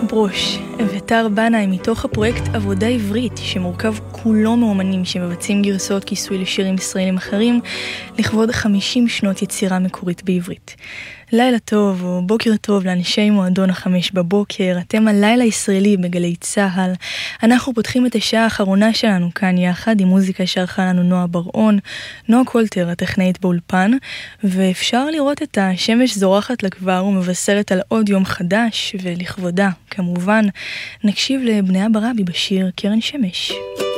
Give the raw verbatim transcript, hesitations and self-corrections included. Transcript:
ברוש ותר בנאי מתוך הפרויקט עבודה עברית, שמורכב כולו מאומנים שמבצעים גרסאות כיסוי לשירים ישראלים אחרים לכבוד חמישים שנות יצירה מקורית בעברית. לילה טוב או בוקר טוב לאנשי מועדון החמש בבוקר, אתם הלילה ישראלי בגלי צהל. אנחנו פותחים את השעה האחרונה שלנו כאן יחד עם מוזיקה שערכה לנו נועה בר-און, נועה קולטר הטכנאית באולפן, ואפשר לראות את השמש זורחת לכבר ומבשרת על עוד יום חדש, ולכבודה כמובן נקשיב לבני אברבי בשיר קרן שמש.